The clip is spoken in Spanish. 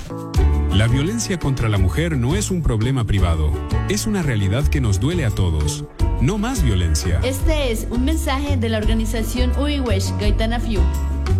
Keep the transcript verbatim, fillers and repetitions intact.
La violencia contra la mujer no es un problema privado, es una realidad que nos duele a todos. No más violencia. Este es un mensaje de la organización Uiwesh Gaitana Fiu.